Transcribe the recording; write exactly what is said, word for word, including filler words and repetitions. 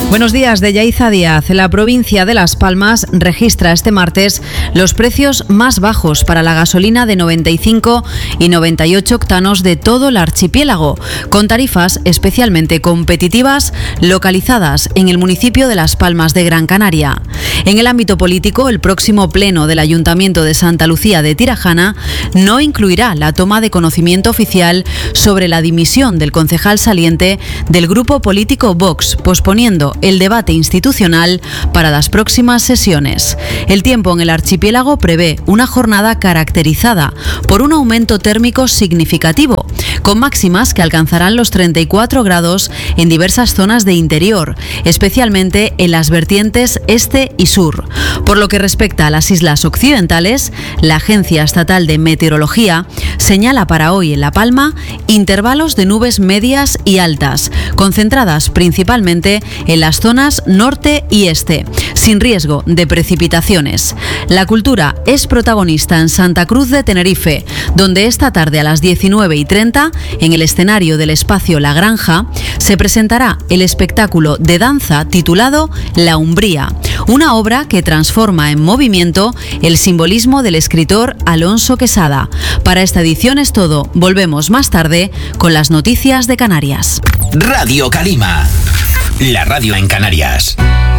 Buenos días, de Yaiza Díaz. La provincia de Las Palmas registra este martes los precios más bajos para la gasolina de noventa y cinco y noventa y ocho octanos de todo el archipiélago, con tarifas especialmente competitivas localizadas en el municipio de Las Palmas de Gran Canaria. En el ámbito político, el próximo pleno del Ayuntamiento de Santa Lucía de Tirajana no incluirá la toma de conocimiento oficial sobre la dimisión del concejal saliente del grupo político Vox, posponiendo el debate institucional para las próximas sesiones. El tiempo en el archipiélago prevé una jornada caracterizada por un aumento térmico significativo, con máximas que alcanzarán los treinta y cuatro grados en diversas zonas de interior, especialmente en las vertientes este y sur. Por lo que respecta a las islas occidentales, la Agencia Estatal de Meteorología señala para hoy en La Palma intervalos de nubes medias y altas, concentradas principalmente en las zonas norte y este, sin riesgo de precipitaciones. La cultura es protagonista en Santa Cruz de Tenerife, donde esta tarde a las diecinueve y treinta, en el escenario del espacio La Granja, se presentará el espectáculo de danza titulado La Umbría, una obra que transforma en movimiento el simbolismo del escritor Alonso Quesada. Para esta edición es todo. Volvemos más tarde con las noticias de Canarias. Radio Calima, la radio en Canarias.